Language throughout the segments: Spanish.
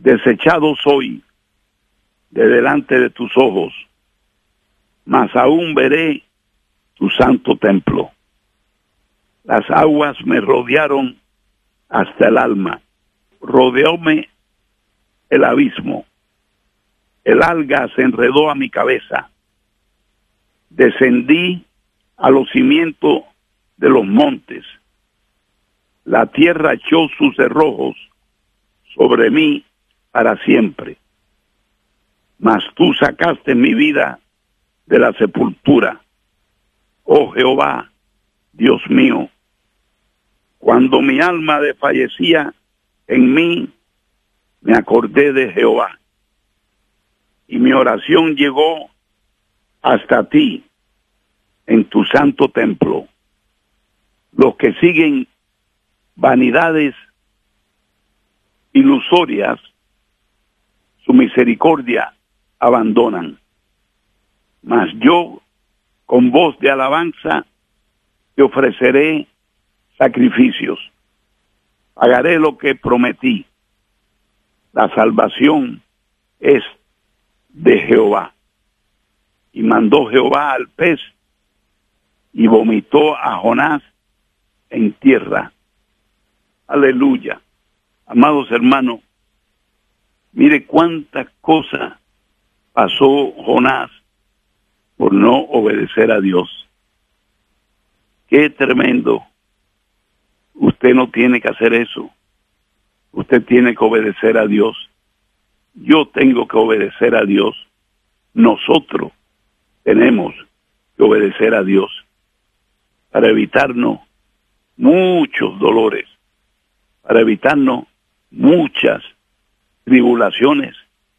Desechado soy de delante de tus ojos, mas aún veré tu santo templo. Las aguas me rodearon hasta el alma, rodeóme el abismo, el alga se enredó a mi cabeza, descendí a los cimientos de los montes, la tierra echó sus cerrojos sobre mí para siempre. Mas tú sacaste mi vida de la sepultura, oh Jehová, Dios mío. Cuando mi alma desfallecía en mí, me acordé de Jehová, y mi oración llegó hasta ti en tu santo templo. Los que siguen vanidades ilusorias, su misericordia abandonan. Mas yo, con voz de alabanza, te ofreceré sacrificios. Pagaré lo que prometí. La salvación es de Jehová. Y mandó Jehová al pez y vomitó a Jonás en tierra. Aleluya. Amados hermanos, mire cuántas cosas pasó Jonás por no obedecer a Dios. Qué tremendo. Usted no tiene que hacer eso. Usted tiene que obedecer a Dios. Yo tengo que obedecer a Dios. Nosotros tenemos que obedecer a Dios para evitarnos muchos dolores, para evitarnos muchas tribulaciones.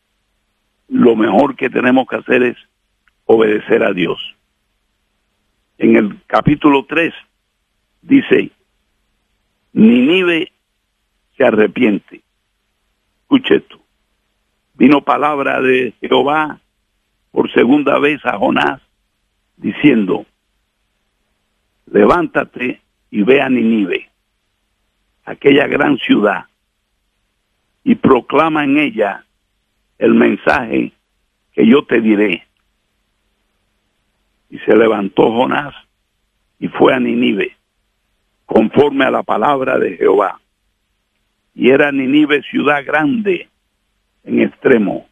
Lo mejor que tenemos que hacer es obedecer a Dios. En el capítulo 3 dice, Nínive se arrepiente. Escuche esto. Vino palabra de Jehová por segunda vez a Jonás, diciendo, levántate y ve a Nínive, aquella gran ciudad, y proclama en ella el mensaje que yo te diré. Y se levantó Jonás y fue a Nínive, conforme a la palabra de Jehová. Y era Nínive ciudad grande en extremo,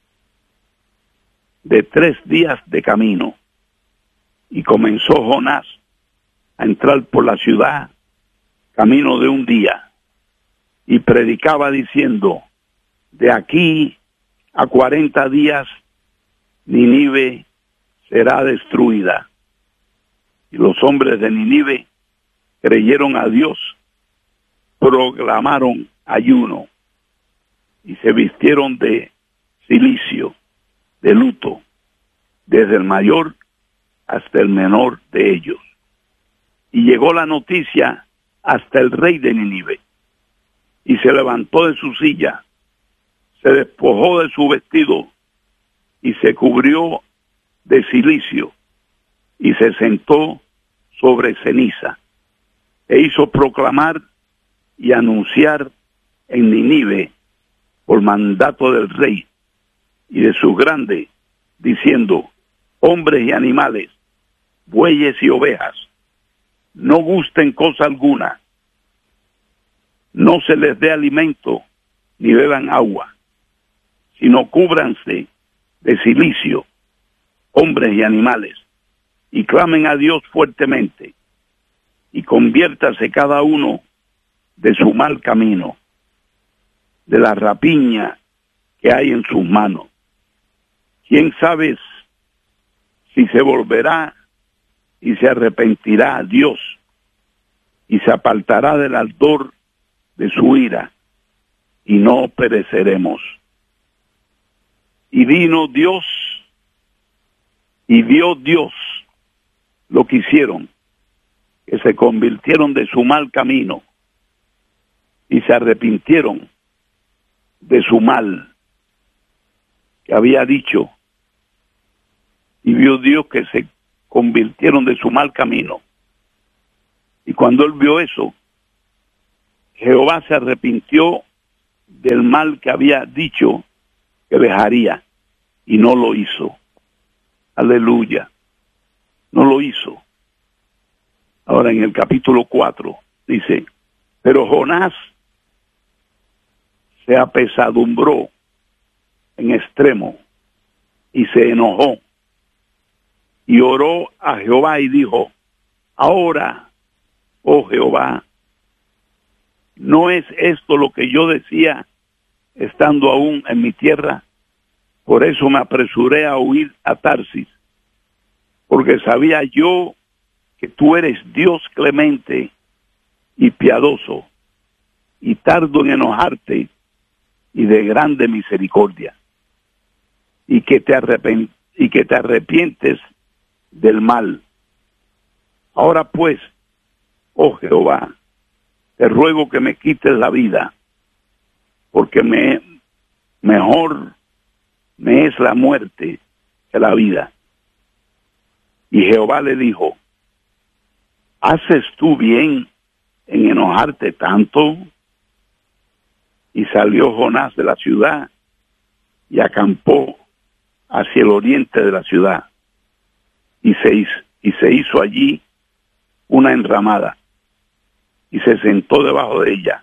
de 3 días de camino. Y comenzó Jonás a entrar por la ciudad, camino de 1 día, y predicaba diciendo, de aquí a 40 días Nínive será destruida. Y los hombres de Nínive creyeron a Dios, proclamaron ayuno y se vistieron de cilicio, de luto, desde el mayor hasta el menor de ellos. Y llegó la noticia hasta el rey de Nínive, y se levantó de su silla, se despojó de su vestido y se cubrió de cilicio y se sentó sobre ceniza e hizo proclamar y anunciar en Nínive por mandato del rey y de sus grandes, diciendo, hombres y animales, bueyes y ovejas, no gusten cosa alguna, no se les dé alimento ni beban agua, sino cúbranse de cilicio, hombres y animales, y clamen a Dios fuertemente, y conviértase cada uno de su mal camino, de la rapiña que hay en sus manos. ¿Quién sabe si se volverá y se arrepentirá a Dios y se apartará del ardor de su ira y no pereceremos? Y vino Dios y vio Dios lo que hicieron, que se convirtieron de su mal camino y se arrepintieron de su mal que había dicho, y vio Dios que se convirtieron de su mal camino. Y cuando él vio eso, Jehová se arrepintió del mal que había dicho que dejaría, y no lo hizo. Aleluya, no lo hizo. Ahora en el capítulo 4 dice, pero Jonás se apesadumbró en extremo y se enojó y oró a Jehová y dijo, ahora, oh Jehová, ¿no es esto lo que yo decía estando aún en mi tierra? Por eso me apresuré a huir a Tarsis, porque sabía yo que tú eres Dios clemente y piadoso, y tardo en enojarte y de grande misericordia, y que te arrepientes del mal. Ahora pues, oh Jehová, te ruego que me quites la vida, porque mejor me es la muerte que la vida. Y Jehová le dijo, ¿haces tú bien en enojarte tanto? Y salió Jonás de la ciudad y acampó hacia el oriente de la ciudad, y se hizo allí una enramada, y se sentó debajo de ella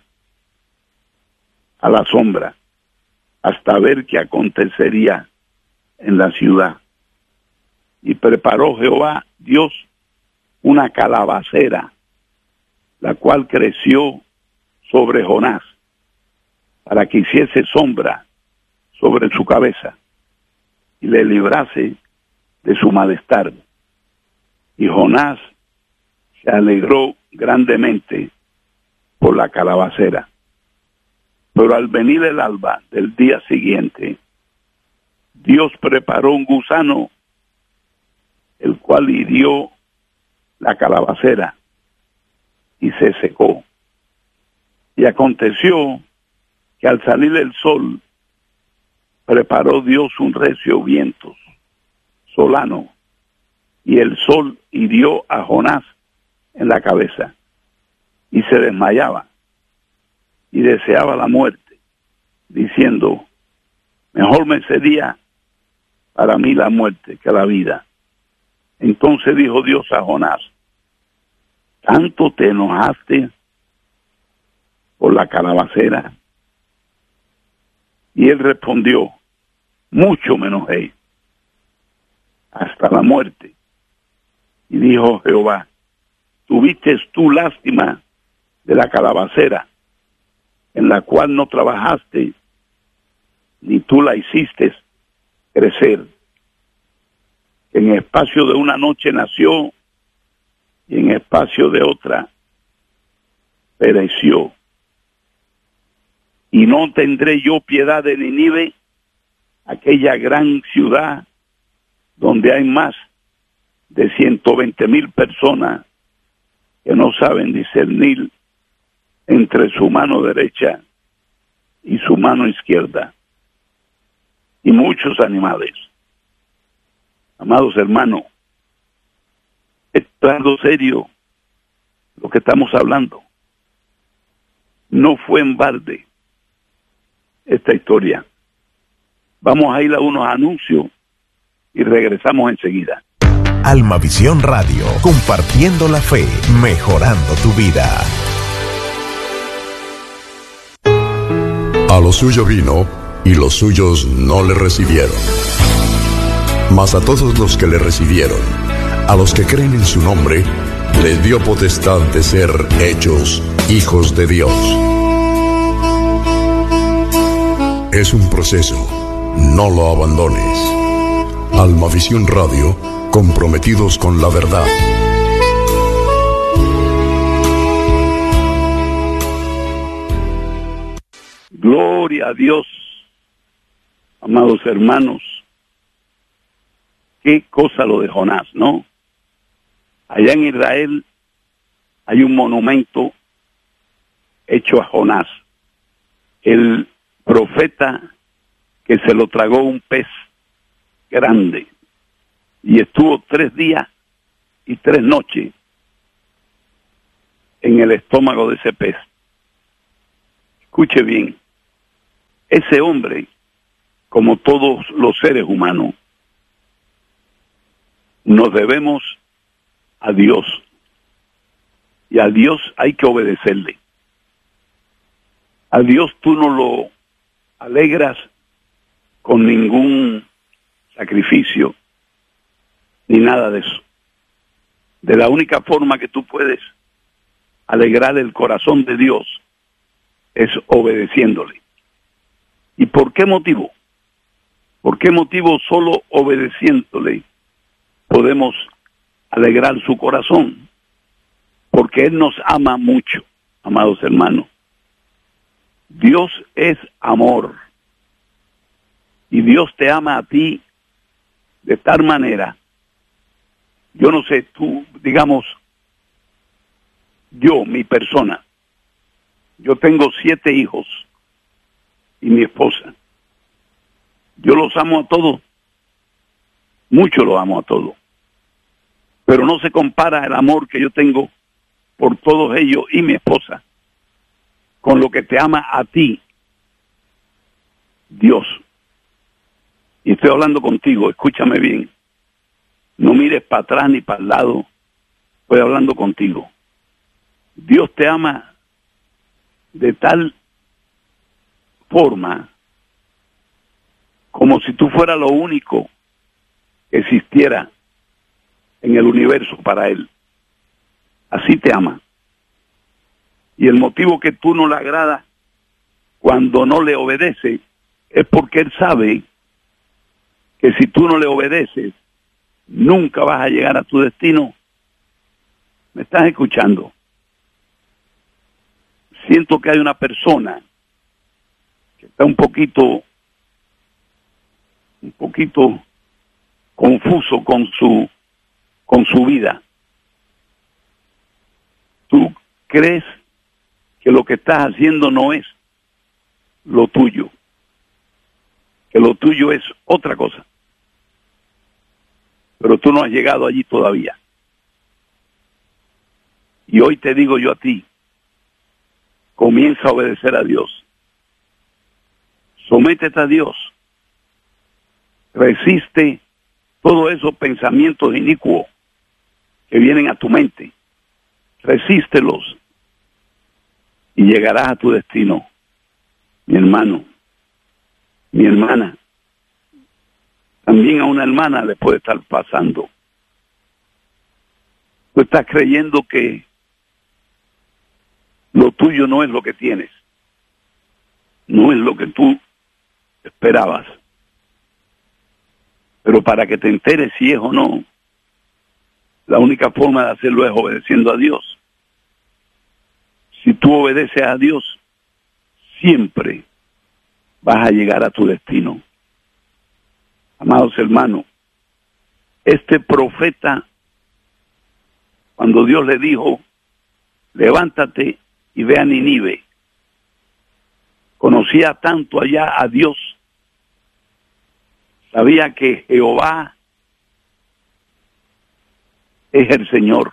a la sombra, hasta ver qué acontecería en la ciudad. Y preparó Jehová Dios una calabacera, la cual creció sobre Jonás, para que hiciese sombra sobre su cabeza, y le librase de su malestar. Y Jonás se alegró grandemente por la calabacera. Pero al venir el alba del día siguiente, Dios preparó un gusano, el cual hirió la calabacera y se secó. Y aconteció que al salir el sol, preparó Dios un recio viento solano, y el sol hirió a Jonás en la cabeza, y se desmayaba, y deseaba la muerte, diciendo, mejor me sería para mí la muerte que la vida. Entonces dijo Dios a Jonás, ¿tanto te enojaste por la calabacera? Y él respondió, mucho me enojé, hasta la muerte. Y dijo Jehová, ¿tuviste tú lástima de la calabacera, en la cual no trabajaste, ni tú la hiciste crecer? En espacio de una noche nació, y en espacio de otra pereció. Y no tendré yo piedad de Nínive, aquella gran ciudad donde hay más de 120,000 personas que no saben discernir entre su mano derecha y su mano izquierda, y muchos animales. Amados hermanos, es algo serio lo que estamos hablando. No fue en balde esta historia. Vamos a ir a unos anuncios y regresamos enseguida. Almavisión Radio, compartiendo la fe, mejorando tu vida. A lo suyo vino, y los suyos no le recibieron. Mas a todos los que le recibieron, a los que creen en su nombre, les dio potestad de ser hechos hijos de Dios. Es un proceso, no lo abandones. Almavisión Radio, comprometidos con la verdad. Gloria a Dios, amados hermanos. Qué cosa lo de Jonás, ¿no? Allá en Israel hay un monumento hecho a Jonás, el profeta que se lo tragó un pez grande y estuvo 3 días y 3 noches en el estómago de ese pez. Escuche bien, ese hombre, como todos los seres humanos, nos debemos a Dios. Y a Dios hay que obedecerle. A Dios tú no lo alegras con ningún sacrificio, ni nada de eso. De la única forma que tú puedes alegrar el corazón de Dios es obedeciéndole. ¿Y por qué motivo? ¿Por qué motivo solo obedeciéndole podemos alegrar su corazón? Porque Él nos ama mucho, amados hermanos. Dios es amor. Y Dios te ama a ti de tal manera. Yo no sé, tú, digamos, yo, mi persona, yo tengo 7 hijos y mi esposa. Yo los amo a todos, mucho los amo a todos. Pero no se compara el amor que yo tengo por todos ellos y mi esposa con lo que te ama a ti, Dios. Y estoy hablando contigo, escúchame bien. No mires para atrás ni para el lado, estoy hablando contigo. Dios te ama de tal forma como si tú fueras lo único que existiera en el universo para Él. Así te ama. Y el motivo que tú no le agradas cuando no le obedeces es porque Él sabe que si tú no le obedeces, nunca vas a llegar a tu destino. ¿Me estás escuchando? Siento que hay una persona que está un poquito confuso con su vida. Tú crees que lo que estás haciendo no es lo tuyo, que lo tuyo es otra cosa, pero tú no has llegado allí todavía. Y hoy te digo yo a ti, comienza a obedecer a Dios, sométete a Dios, resiste todos esos pensamientos inicuos que vienen a tu mente, resístelos y llegarás a tu destino. Mi hermano, mi hermana, también a una hermana le puede estar pasando. Tú estás creyendo que lo tuyo no es lo que tienes, no es lo que tú esperabas. Pero para que te enteres si es o no, la única forma de hacerlo es obedeciendo a Dios. Si tú obedeces a Dios, siempre vas a llegar a tu destino. Amados hermanos, este profeta, cuando Dios le dijo, levántate y ve a Nínive, conocía tanto allá a Dios, sabía que Jehová es el Señor.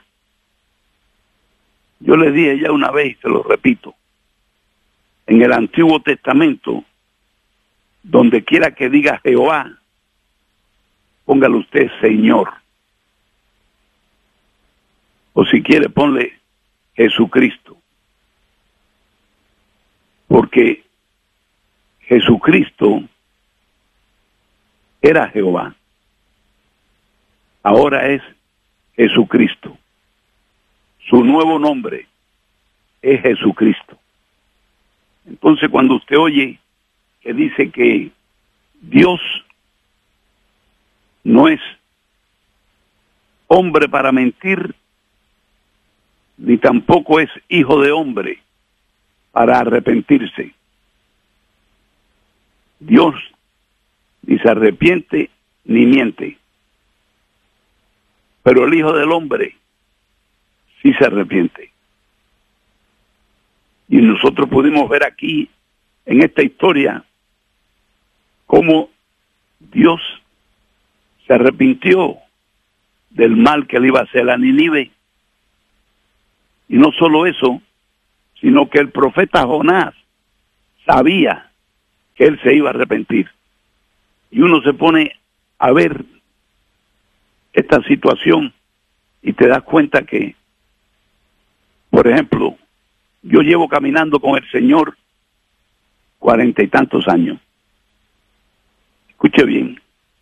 Yo le dije ya una vez y se lo repito, en el Antiguo Testamento, donde quiera que diga Jehová, póngale usted Señor. O si quiere, ponle Jesucristo. Porque Jesucristo era Jehová. Ahora es Jesucristo. Su nuevo nombre es Jesucristo. Entonces, cuando usted oye que dice que Dios no es hombre para mentir, ni tampoco es hijo de hombre para arrepentirse. Dios ni se arrepiente ni miente. Pero el Hijo del Hombre sí se arrepiente. Y nosotros pudimos ver aquí, en esta historia, cómo Dios se arrepintió del mal que le iba a hacer a Nínive. Y no solo eso, sino que el profeta Jonás sabía que él se iba a arrepentir. Y uno se pone a ver esta situación y te das cuenta que, por ejemplo, yo llevo caminando con el Señor 40 y tantos años. Escuche bien.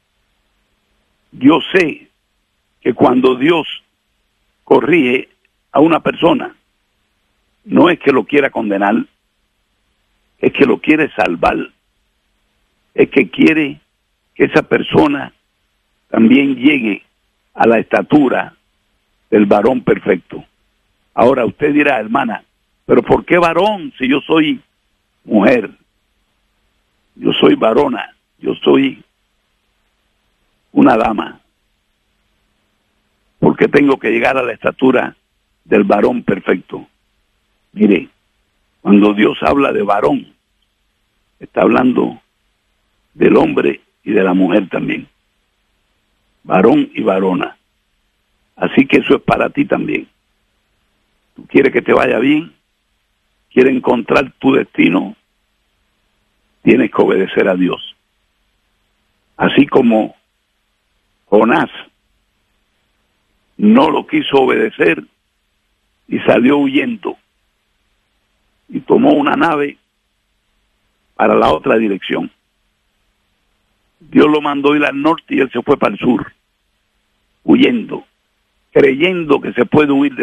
Yo sé que cuando Dios corrige a una persona, no es que lo quiera condenar, es que lo quiere salvar, es que quiere que esa persona también llegue a la estatura del varón perfecto. Ahora usted dirá, hermana, pero ¿por qué varón si yo soy mujer? Yo soy varona, yo soy una dama. ¿Por qué tengo que llegar a la estatura del varón perfecto? Mire, cuando Dios habla de varón, está hablando del hombre y de la mujer también. Varón y varona. Así que eso es para ti también. Tú quieres que te vaya bien, quieres encontrar tu destino, tienes que obedecer a Dios. Así como Jonás no lo quiso obedecer y salió huyendo y tomó una nave para la otra dirección. Dios lo mandó ir al norte y él se fue para el sur, huyendo, creyendo que se puede huir de